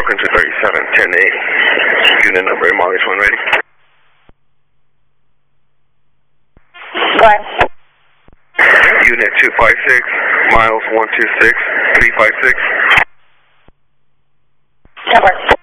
broken to 37, 10-8. Unit number, Molly's 1 ready. What? Unit 256, miles 126, 356. Number.